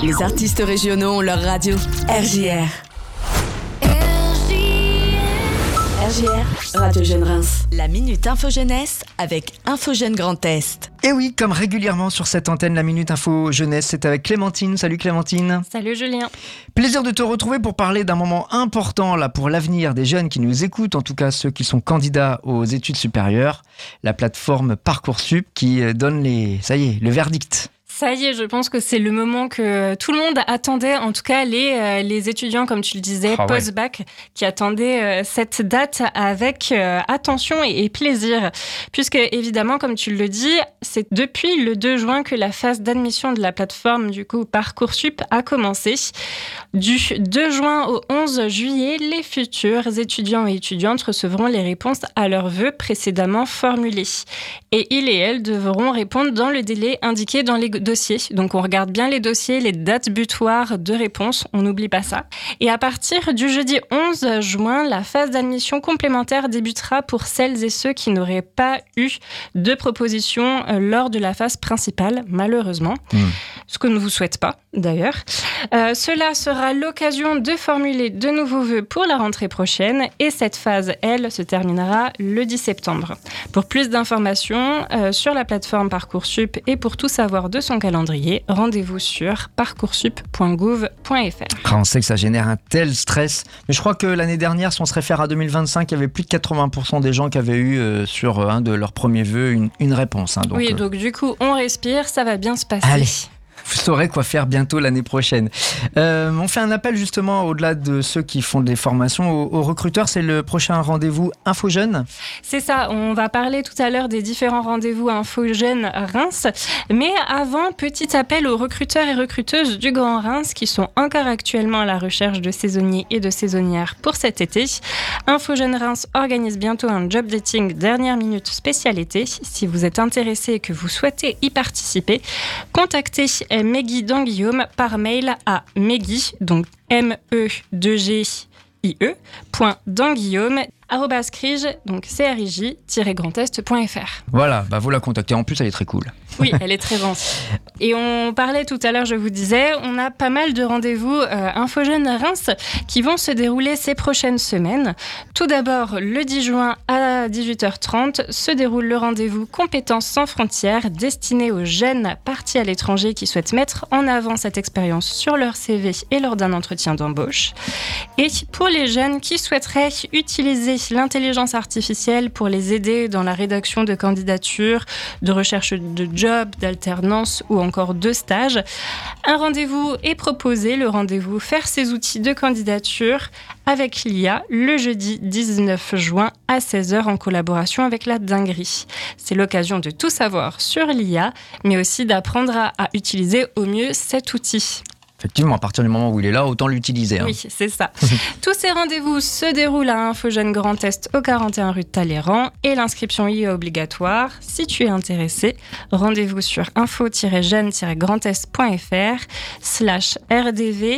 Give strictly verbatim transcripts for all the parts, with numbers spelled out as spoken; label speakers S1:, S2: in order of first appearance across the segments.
S1: Les artistes régionaux ont leur radio. R J R. R J R, Radio Jeune Reims. La Minute Info Jeunesse avec Info Jeune Grand Est.
S2: Et oui, comme régulièrement sur cette antenne, la Minute Info Jeunesse, c'est avec Clémentine. Salut Clémentine.
S3: Salut Julien.
S2: Plaisir de te retrouver pour parler d'un moment important là pour l'avenir des jeunes qui nous écoutent, en tout cas ceux qui sont candidats aux études supérieures. La plateforme Parcoursup qui donne les, ça y est, le verdict.
S3: Ça y est, je pense que c'est le moment que tout le monde attendait, en tout cas les, euh, les étudiants, comme tu le disais,
S2: ah,
S3: post-bac, ouais. qui attendaient euh, cette date avec euh, attention et, et plaisir. Puisque, évidemment, comme tu le dis, c'est depuis le deux juin que la phase d'admission de la plateforme, du coup, Parcoursup a commencé. Du deux juin au onze juillet, les futurs étudiants et étudiantes recevront les réponses à leurs vœux précédemment formulés. Et ils et elles devront répondre dans le délai indiqué dans les dossiers. Donc, on regarde bien les dossiers, les dates butoirs de réponse, on n'oublie pas ça. Et à partir du jeudi onze juin, la phase d'admission complémentaire débutera pour celles et ceux qui n'auraient pas eu de proposition lors de la phase principale, malheureusement. Mmh. Ce que ne vous souhaite pas, d'ailleurs. Euh, cela sera l'occasion de formuler de nouveaux vœux pour la rentrée prochaine et cette phase, elle, se terminera le dix septembre. Pour plus d'informations euh, sur la plateforme Parcoursup et pour tout savoir de son calendrier, rendez-vous sur parcoursup point gouv point f r.
S2: Ah, on sait que ça génère un tel stress, mais je crois que l'année dernière, si on se réfère à deux mille vingt-cinq, il y avait plus de quatre-vingts pour cent des gens qui avaient eu euh, sur un de leurs premiers vœux une, une réponse. Hein, donc,
S3: oui,
S2: euh...
S3: donc du coup, on respire, ça va bien se passer.
S2: Allez. Vous saurez quoi faire bientôt l'année prochaine. Euh, on fait un appel justement au-delà de ceux qui font des formations aux, aux recruteurs. C'est le prochain rendez-vous Info Jeune.
S3: C'est ça, on va parler tout à l'heure des différents rendez-vous Info Jeune Reims. Mais avant, petit appel aux recruteurs et recruteuses du Grand Reims qui sont encore actuellement à la recherche de saisonniers et de saisonnières pour cet été. Info Jeune Reims organise bientôt un job dating dernière minute spécial été. Si vous êtes intéressé et que vous souhaitez y participer, contactez Meggy Danguillaume par mail à Meggy, donc M E deux G I E, point Danguillaume, arobase crige, donc C R I J, grand est point F R.
S2: Voilà, bah vous la contactez. En plus, elle est très cool.
S3: Oui, elle est très gentille. Et on parlait tout à l'heure, je vous disais, on a pas mal de rendez-vous euh, Info Jeune Reims qui vont se dérouler ces prochaines semaines. Tout d'abord, le dix juin à dix-huit heures trente se déroule le rendez-vous Compétences sans frontières destiné aux jeunes partis à l'étranger qui souhaitent mettre en avant cette expérience sur leur C V et lors d'un entretien d'embauche. Et pour les jeunes qui souhaiteraient utiliser l'intelligence artificielle pour les aider dans la rédaction de candidatures, de recherche de job, d'alternance ou encore de stage. Un rendez-vous est proposé, le rendez-vous Faire ses outils de candidature avec l'I A le jeudi dix-neuf juin à seize heures en collaboration avec la Dinguerie. C'est l'occasion de tout savoir sur l'I A, mais aussi d'apprendre à, à utiliser au mieux cet outil.
S2: Effectivement, à partir du moment où il est là, autant l'utiliser. Hein.
S3: Oui, c'est ça. Tous ces rendez-vous se déroulent à Info Jeune Grand Est au quarante et un rue de Talleyrand et l'inscription y est obligatoire. Si tu es intéressé, rendez-vous sur info-jeune-grandest point fr slash rdv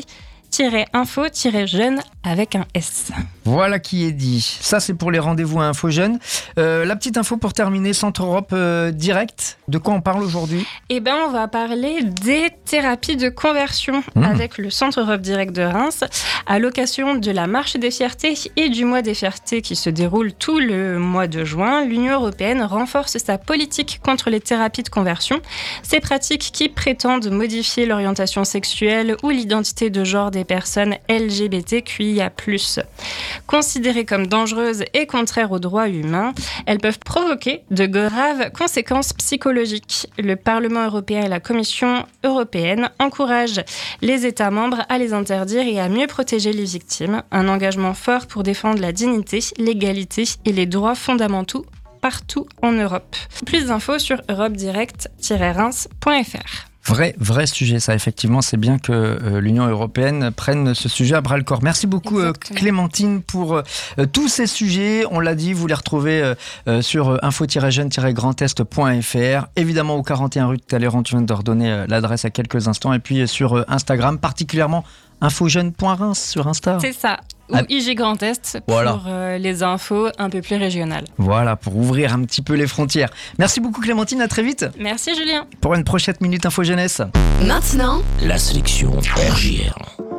S3: info-jeune avec un S.
S2: Voilà qui est dit. Ça, c'est pour les rendez-vous à Info Jeune. Euh, la petite info pour terminer, Centre Europe euh, Direct. De quoi on parle aujourd'hui ?
S3: Eh bien, on va parler des thérapies de conversion mmh. avec le Centre Europe Direct de Reims à l'occasion de la Marche des Fiertés et du Mois des Fiertés qui se déroule tout le mois de juin. L'Union européenne renforce sa politique contre les thérapies de conversion. Ces pratiques qui prétendent modifier l'orientation sexuelle ou l'identité de genre des personnes L G B T Q I A plus. Considérées comme dangereuses et contraires aux droits humains, elles peuvent provoquer de graves conséquences psychologiques. Le Parlement européen et la Commission européenne encouragent les États membres à les interdire et à mieux protéger les victimes. Un engagement fort pour défendre la dignité, l'égalité et les droits fondamentaux partout en Europe. Plus d'infos sur europe direct tiret reims point f r.
S2: Vrai, vrai sujet, ça, effectivement. C'est bien que euh, l'Union européenne prenne ce sujet à bras-le-corps. Merci beaucoup, euh, Clémentine, pour euh, tous ces sujets. On l'a dit, vous les retrouvez euh, euh, sur info-jeune-grandest point fr. Évidemment, au quarante et un rue de Talleyrand, tu viens de redonner euh, l'adresse à quelques instants. Et puis euh, sur euh, Instagram, particulièrement infojeune point reims sur Insta.
S3: C'est ça. Ou
S2: ah.
S3: I G Grand Est pour
S2: voilà.
S3: euh, les infos un peu plus régionales.
S2: Voilà, pour ouvrir un petit peu les frontières. Merci beaucoup Clémentine, à très vite.
S3: Merci Julien.
S2: Pour une prochaine Minute Info Jeunesse.
S1: Maintenant,
S4: la sélection R J R.